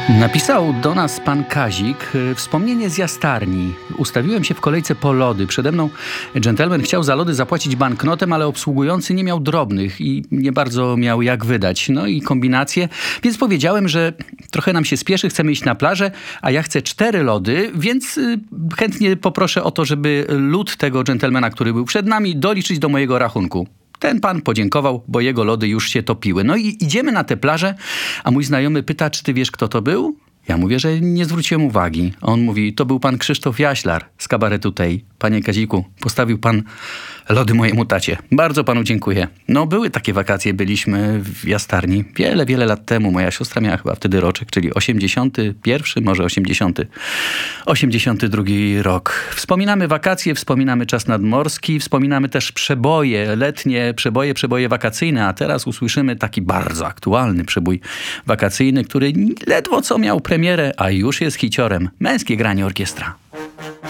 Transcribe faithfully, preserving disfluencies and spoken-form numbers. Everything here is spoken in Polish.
Napisał do nas pan Kazik wspomnienie z jastarni. Ustawiłem się w kolejce po lody. Przede mną dżentelmen chciał za lody zapłacić banknotem, ale obsługujący nie miał drobnych i nie bardzo miał jak wydać. No i kombinacje. Więc powiedziałem, że trochę nam się spieszy, chcemy iść na plażę, a ja chcę cztery lody, więc chętnie poproszę o to, żeby lód tego dżentelmena, który był przed nami, doliczyć do mojego rachunku. Ten pan podziękował, bo jego lody już się topiły. No i idziemy na tę plażę, a mój znajomy pyta, czy ty wiesz, kto to był? Ja mówię, że nie zwróciłem uwagi. A on mówi, to był pan Krzysztof Jaślar z kabaretu tej. Panie Kaziku, postawił pan lody mojemu tacie. Bardzo panu dziękuję. No były takie wakacje, byliśmy w jastarni. Wiele, wiele lat temu. Moja siostra miała chyba wtedy roczek, czyli osiemdziesiąty pierwszy, może osiemdziesiąty, osiemdziesiąty drugi rok. Wspominamy wakacje, wspominamy czas nadmorski, wspominamy też przeboje, letnie przeboje, przeboje wakacyjne. A teraz usłyszymy taki bardzo aktualny przebój wakacyjny, który ledwo co miał premierę, a już jest hiciorem. Męskie granie orkiestra.